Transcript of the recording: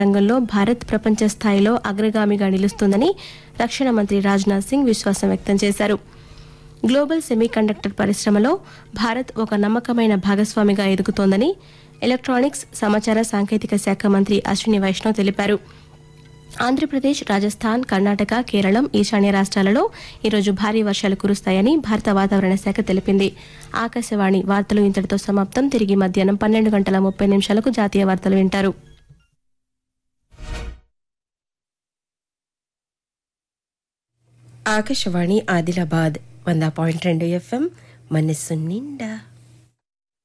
రంగంలో భారత్ ప్రపంచ స్థాయిలో అగ్రగామిగా నిలుస్తుందని రక్షణ మంత్రి రాజ్నాథ్ సింగ్ విశ్వాసం వ్యక్తం చేశారు. గ్లోబల్ సెమీకండక్టర్ పరిశ్రమలో భారత్ ఒక నమ్మకమైన భాగస్వామిగా ఎదుగుతోందని ఎలక్ట్రానిక్స్, సమాచార సాంకేతిక శాఖ మంత్రి అశ్విని వైష్ణవ్ తెలిపారు. ఆంధ్రప్రదేశ్, రాజస్థాన్, కర్ణాటక, కేరళం, ఈశాన్య రాష్ట్రాలలో ఈరోజు భారీ వర్షాలు కురుస్తాయని భారత వాతావరణ శాఖ తెలిపింది. ఆకాశవాణి వార్తలు ఇంతటితో సమాప్తం. తిరిగి మధ్యాహ్నం 12:30 జాతీయ వార్తలు వింటారు. ఆకాశవాణి ఆదిలాబాద్ 100.2 FM మనస్సు నిండా.